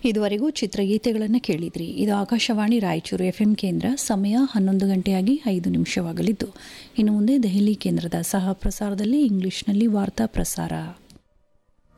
ಇದುವರೆಗೂ ಚಿತ್ರಗೀತೆಗಳನ್ನು ಕೇಳಿದ್ರಿ. ಇದು ಆಕಾಶವಾಣಿ ರಾಯಚೂರು FM ಕೇಂದ್ರ. ಸಮಯ 11 ಗಂಟೆಯಾಗಿ 5 ನಿಮಿಷವಾಗಲಿದ್ದು, ಇನ್ನು ಮುಂದೆ ದೆಹಲಿ ಕೇಂದ್ರದ ಸಹ ಪ್ರಸಾರದಲ್ಲಿ ಇಂಗ್ಲಿಷ್ನಲ್ಲಿ ವಾರ್ತಾ ಪ್ರಸಾರ.